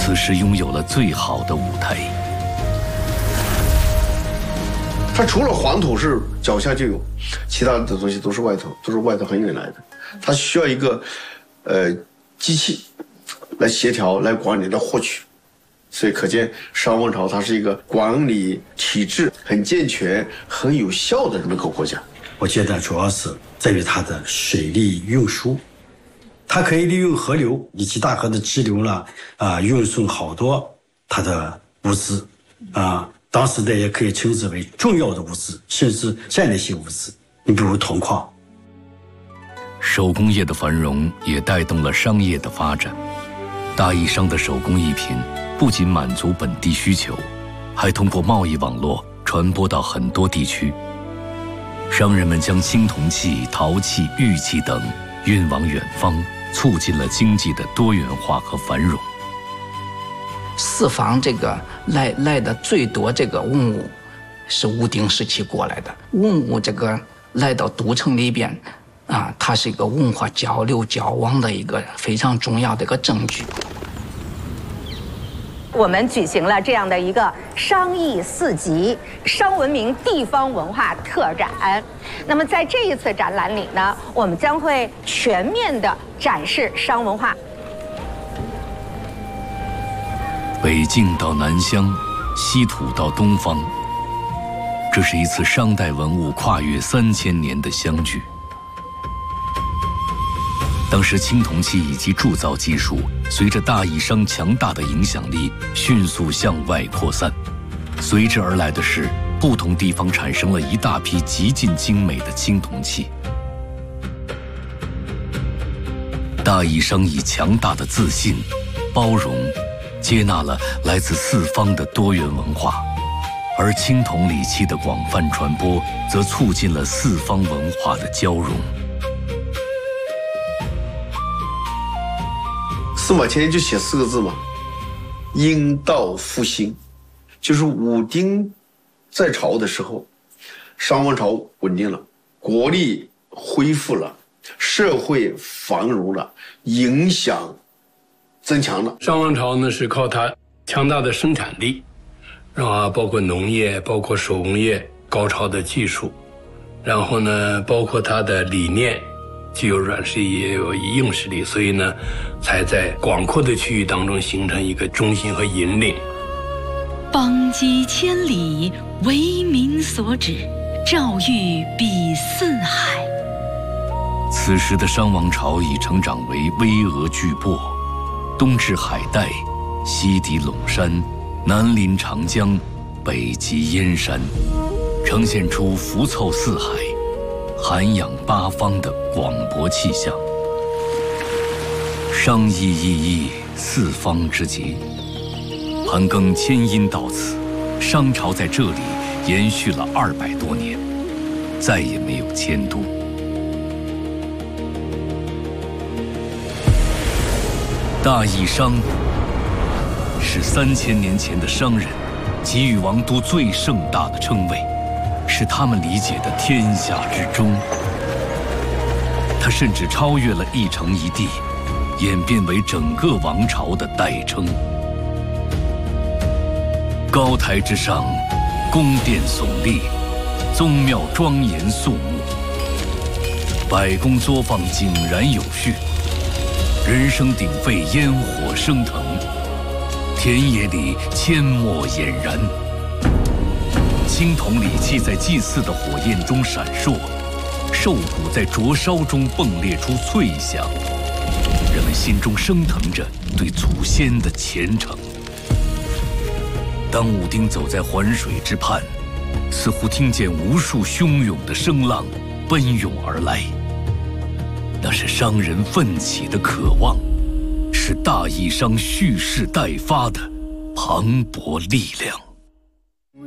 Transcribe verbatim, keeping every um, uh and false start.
此时拥有了最好的舞台。 它除了黄土是脚下就有，其他的东西都是外头，都是外头很远来的。它需要一个呃机器来协调、来管理、来获取。所以可见商王朝它是一个管理体制很健全、很有效的这么一个国家。 我觉得主要是在于它的水利运输，它可以利用河流以及大河的支流呢，啊、呃，运送好多它的物资，啊、呃，当时的也可以称之为重要的物资，甚至战略性物资。你比如铜矿。 手工业的繁荣也带动了商业的发展。大邑商的手工艺品不仅满足本地需求，还通过贸易网络传播到很多地区。商人们将青铜器、陶器、玉器等运往远方，促进了经济的多元化和繁荣。 四方这个来来的最多这个文物是武丁时期过来的，文物这个来到都城里边啊，它是一个文化交流交往的一个非常重要的一个证据。 我们举行了这样的一个商艺四级商文明地方文化特展。那么在这一次展览里呢，我们将会全面的展示商文化。 北境到南疆，西土到东方，这是一次商代文物跨越三千年的相聚。当时青铜器以及铸造技术随着大邑商强大的影响力迅速向外扩散，随之而来的是不同地方产生了一大批极尽精美的青铜器。大邑商以强大的自信、包容，接纳了来自四方的多元文化，而青铜礼器的广泛传播则促进了四方文化的交融。 司马迁就写四个字嘛，殷道复兴，就是武丁在朝的时候，商王朝稳定了，国力恢复了，社会繁荣了，影响增强了。 商王朝呢是靠它强大的生产力，啊，包括农业，包括手工业高超的技术，然后呢，包括它的理念。既有软实力也有硬实力，所以呢，才在广阔的区域当中形成一个中心和引领。 邦畿千里，为民所指，诏谕比四海。 此时的商王朝已成长为巍峨巨擘，东至海带，西抵陇山，南临长江，北极燕山，呈现出福凑四海、涵养八方的广博气象。商议意义，四方之极。盘庚迁殷到此，商朝在这里延续了二百多年，再也没有迁都。大邑商是三千年前的商人给予王都最盛大的称谓，是他们理解的天下之中。它甚至超越了一城一地，演变为整个王朝的代称。高台之上，宫殿耸立，宗庙庄严肃穆，百宫作坊井然有序，人声鼎沸，烟火升腾，田野里阡陌俨然。青铜礼器在祭祀的火焰中闪烁，兽骨在灼烧中迸裂出脆响，人们心中升腾着对祖先的虔诚。当武丁走在环水之畔，似乎听见无数汹涌的声浪奔涌而来，那是商人奋起的渴望，是大邑商蓄势待发的磅礴力量。